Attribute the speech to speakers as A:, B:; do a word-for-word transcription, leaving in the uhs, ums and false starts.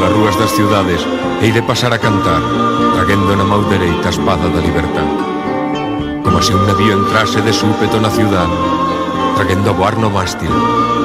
A: polas rúas das ciudades, hei de pasar a cantar, traguendo na mão dereita a espada da libertad. Como se un navío entrase de súpeto na ciudad, traguendo a voar no mástil,